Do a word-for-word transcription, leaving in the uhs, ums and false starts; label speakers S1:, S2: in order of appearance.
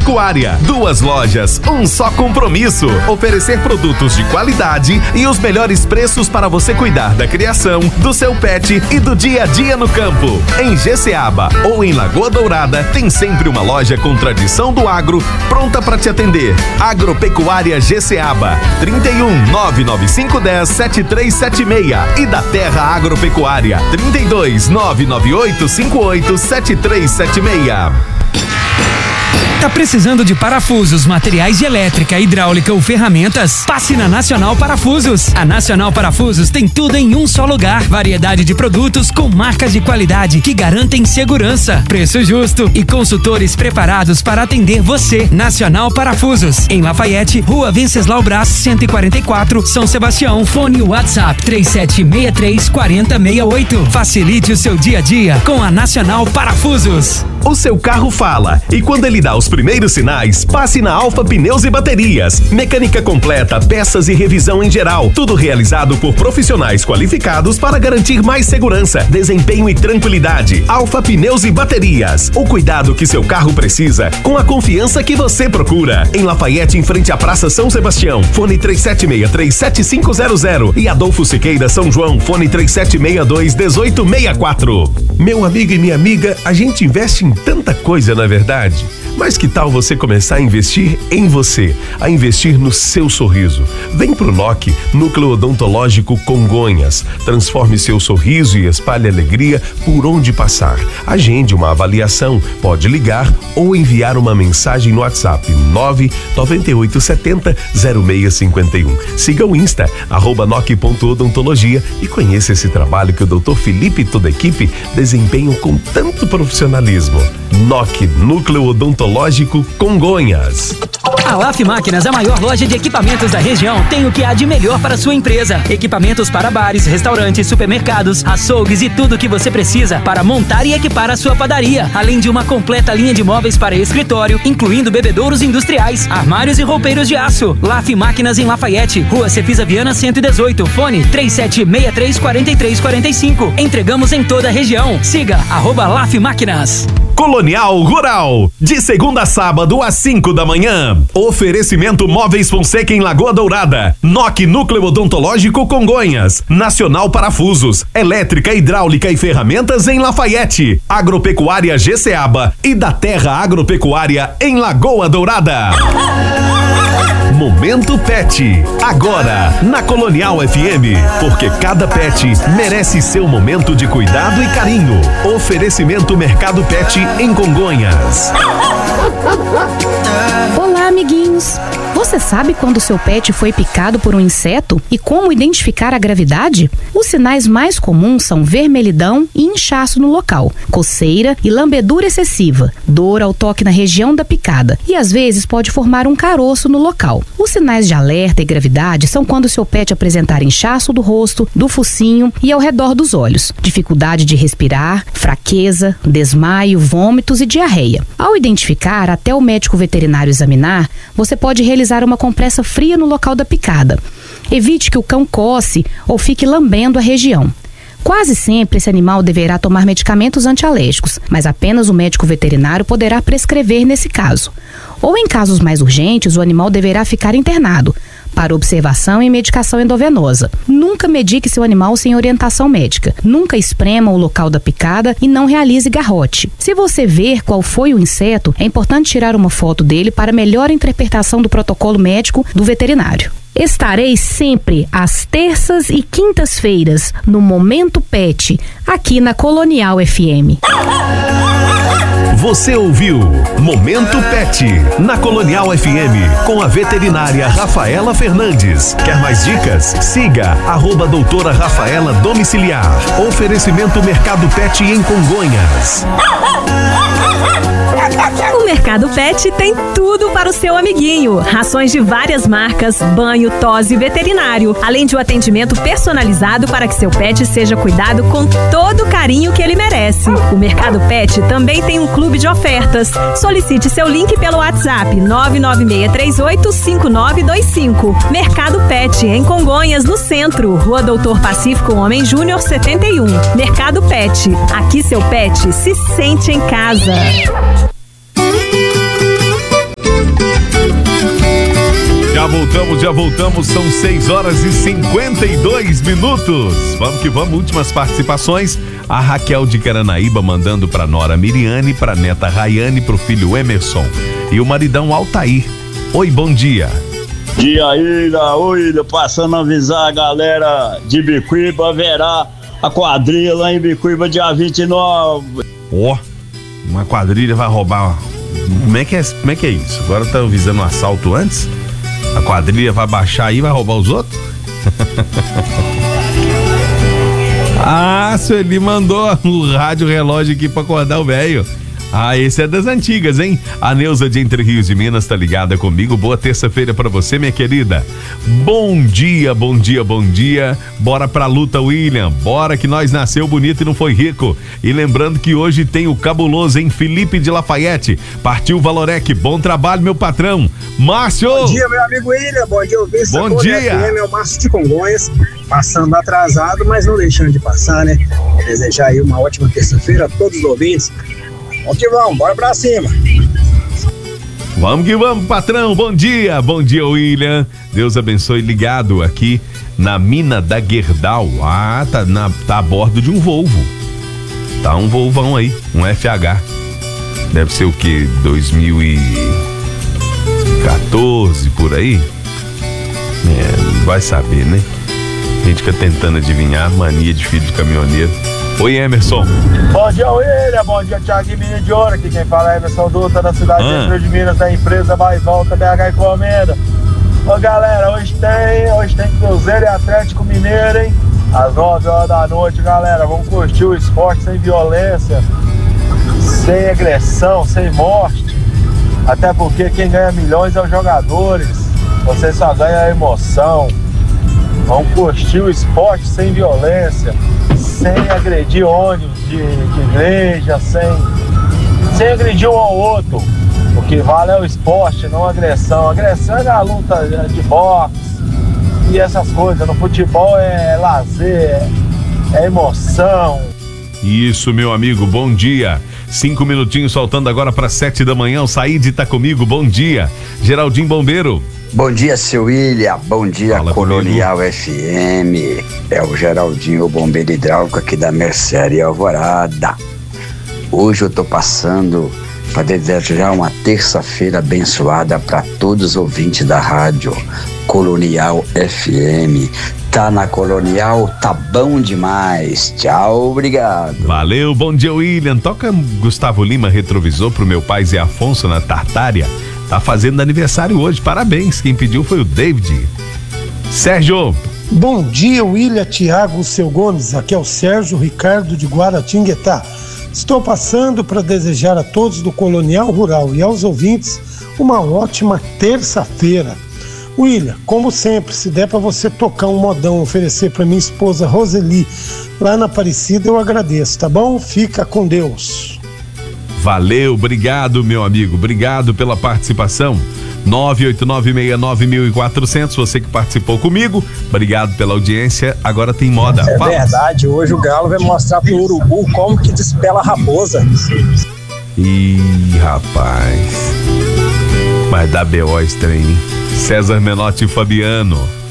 S1: Agropecuária. Duas lojas, um só compromisso. Oferecer produtos de qualidade e os melhores preços para você cuidar da criação, do seu pet e do dia a dia no campo. Em Jeceaba ou em Lagoa Dourada, tem sempre uma loja com tradição do agro pronta para te atender. Agropecuária Jeceaba, trinta e um, nove nove cinco um zero, sete três sete seis e da Terra Agropecuária, trinta e dois, nove nove oito cinco oito sete três sete seis.
S2: Tá precisando de parafusos, materiais de elétrica, hidráulica ou ferramentas? Passe na Nacional Parafusos. A Nacional Parafusos tem tudo em um só lugar. Variedade de produtos com marcas de qualidade que garantem segurança, preço justo e consultores preparados para atender você. Nacional Parafusos, em Lafayette, Rua Venceslau Braz, cento e quarenta e quatro, São Sebastião. Fone WhatsApp três sete seis três, quatro zero seis oito. Facilite o seu dia a dia com a Nacional Parafusos.
S1: O seu carro fala e quando ele dá os primeiros sinais, passe na Alfa Pneus e Baterias. Mecânica completa, peças e revisão em geral. Tudo realizado por profissionais qualificados para garantir mais segurança, desempenho e tranquilidade. Alfa Pneus e Baterias. O cuidado que seu carro precisa, com a confiança que você procura. Em Lafayette, em frente à Praça São Sebastião. Fone três sete seis três sete cinco zero zero. E Adolfo Siqueira, São João. Fone três sete seis dois um oito seis quatro. Meu amigo e minha amiga, a gente investe em tanta coisa, na verdade. Mas que tal você começar a investir em você, a investir no seu sorriso? Vem pro N O C, Núcleo Odontológico Congonhas. Transforme seu sorriso e espalhe alegria por onde passar. Agende uma avaliação, pode ligar ou enviar uma mensagem no WhatsApp nove nove oito sete zero zero seis cinco um. Siga o Insta, arroba noc ponto odontologia e conheça esse trabalho que o doutor Felipe e toda a equipe desempenham com tanto profissionalismo. N O C, Núcleo Odontológico Congonhas.
S2: A Laf Máquinas, a maior loja de equipamentos da região, tem o que há de melhor para sua empresa. Equipamentos para bares, restaurantes, supermercados, açougues e tudo o que você precisa para montar e equipar a sua padaria. Além de uma completa linha de móveis para escritório, incluindo bebedouros industriais, armários e roupeiros de aço. Laf Máquinas em Lafayette, Rua Cefisa Viana cento e dezoito, fone três sete seis três quatro três quatro cinco. Entregamos em toda a região. Siga arroba Laf Máquinas.
S1: Colonial Rural, de segunda a sábado às cinco da manhã. Oferecimento Móveis Fonseca em Lagoa Dourada. N O C, Núcleo Odontológico Congonhas. Nacional Parafusos, elétrica, hidráulica e ferramentas em Lafayette. Agropecuária Jeceaba e da Terra Agropecuária em Lagoa Dourada. Momento Pet, agora na Colonial F M, porque cada pet merece seu momento de cuidado e carinho. Oferecimento Mercado Pet em Congonhas.
S3: Olá, amiguinhos. Você sabe quando seu pet foi picado por um inseto e como identificar a gravidade? Os sinais mais comuns são vermelhidão e inchaço no local, coceira e lambedura excessiva, dor ao toque na região da picada e às vezes pode formar um caroço no local. Os sinais de alerta e gravidade são quando seu pet apresentar inchaço do rosto, do focinho e ao redor dos olhos, dificuldade de respirar, fraqueza, desmaio, vômitos e diarreia. Ao identificar, até o médico veterinário examinar, você pode realizar uma compressa fria no local da picada. Evite que o cão coce ou fique lambendo a região. Quase sempre esse animal deverá tomar medicamentos antialérgicos, mas apenas o médico veterinário poderá prescrever nesse caso. Ou em casos mais urgentes, o animal deverá ficar internado para observação e medicação endovenosa. Nunca medique seu animal sem orientação médica. Nunca esprema o local da picada e não realize garrote. Se você ver qual foi o inseto, é importante tirar uma foto dele para melhor interpretação do protocolo médico do veterinário. Estarei sempre às terças e quintas-feiras no Momento Pet, aqui na Colonial F M.
S1: Você ouviu Momento Pet na Colonial F M com a veterinária Rafaela Fernandes. Quer mais dicas? Siga arroba doutora Rafaela Domiciliar. Oferecimento Mercado Pet em Congonhas.
S4: O Mercado Pet tem tudo para o seu amiguinho. Rações de várias marcas, banho, tosse e veterinário. Além de um atendimento personalizado para que seu pet seja cuidado com todo o carinho que ele merece. O Mercado Pet também tem um clube de ofertas. Solicite seu link pelo WhatsApp nove nove seis três oito cinco nove dois cinco. Mercado Pet, em Congonhas, no centro. Rua Doutor Pacífico Homem Júnior setenta e um. Mercado Pet. Aqui seu pet se sente em casa.
S1: voltamos, já voltamos, são seis horas e cinquenta e dois minutos. Vamos que vamos, últimas participações. A Raquel de Caranaíba mandando pra nora Miriane, pra neta Rayane, pro filho Emerson e o maridão Altair. Oi, bom dia.
S5: Dia, Ilha, oi, Ilha, passando a avisar a galera de Bicuíba, haverá a quadrilha lá em Bicuíba dia vinte e nove.
S1: Ó, oh, uma quadrilha vai roubar. Como é que é, como é que é isso? Agora tá avisando um assalto antes? A quadrilha vai baixar aí e vai roubar os outros? Ah, Sueli mandou o rádio relógio aqui pra acordar o velho. Ah, esse é das antigas, hein? A Neuza de Entre Rios de Minas tá ligada comigo. Boa terça-feira pra você, minha querida. Bom dia, bom dia, bom dia. Bora pra luta, William. Bora que nós nasceu bonito e não foi rico. E lembrando que hoje tem o cabuloso, hein? Felipe de Lafayette. Partiu Valorec. Bom trabalho, meu patrão. Márcio!
S6: Bom dia, meu amigo William. Bom dia, ouvir.
S1: Bom dia.
S6: É o Márcio de Congonhas. Passando atrasado, mas não deixando de passar, né? Desejar aí uma ótima terça-feira a todos os ouvintes. Vamos que vamos, bora pra cima.
S1: Vamos que vamos, patrão. Bom dia, bom dia, William. Deus abençoe, ligado aqui na mina da Gerdau. Ah, tá, na, tá a bordo de um Volvo. Tá um Volvão aí, um F H. Deve ser o que? dois mil e quatorze, por aí? É, vai saber, né? A gente fica tentando adivinhar, mania de filho de caminhoneiro. Oi, Emerson.
S7: Bom dia, William. Bom dia, Thiago e Menino de Ouro. Aqui quem fala é Emerson Dutra, da cidade ah. de Rio de Minas, da empresa Vai Volta B H Encomenda. Ô, galera, hoje tem, hoje tem Cruzeiro e Atlético Mineiro, hein? Às nove horas da noite, galera. Vamos curtir o esporte sem violência, sem agressão, sem morte. Até porque quem ganha milhões é os jogadores. Você só ganha a emoção. Vamos curtir o esporte sem violência, sem agredir ônibus de, de igreja, sem, sem agredir um ao outro. O que vale é o esporte, não a agressão. A agressão é a luta de boxe e essas coisas. No futebol é lazer, é emoção.
S1: Isso, meu amigo, bom dia. Cinco minutinhos faltando agora para sete da manhã. O Saíde tá comigo, bom dia. Geraldinho Bombeiro.
S8: Bom dia, seu William. Bom dia, Fala Colonial comigo. F M. É o Geraldinho, o bombeiro hidráulico aqui da Mercearia Alvorada. Hoje eu tô passando para desejar uma terça-feira abençoada para todos os ouvintes da rádio Colonial F M. Tá na Colonial, tá bom demais. Tchau, obrigado.
S1: Valeu, bom dia, William. Toca Gustavo Lima Retrovisor pro meu pai Zé Afonso na Tartária. Tá fazendo aniversário hoje, parabéns. Quem pediu foi o David. Sérgio.
S9: Bom dia, William, Tiago, seu Gomes. Aqui é o Sérgio Ricardo de Guaratinguetá. Estou passando para desejar a todos do Colonial Rural e aos ouvintes uma ótima terça-feira. William, como sempre, se der para você tocar um modão, oferecer para minha esposa Roseli lá na Aparecida, eu agradeço, tá bom? Fica com Deus.
S1: Valeu, obrigado, meu amigo, obrigado pela participação. nove oito nove seis nove quatro zero zero, você que participou comigo, obrigado pela audiência. Agora tem moda.
S6: É
S1: Fala.
S6: Verdade, hoje o Galo vai mostrar pro Urubu como que despela a raposa.
S1: Ih, rapaz, vai dar B O esse trem, hein? César Menotti e Fabiano.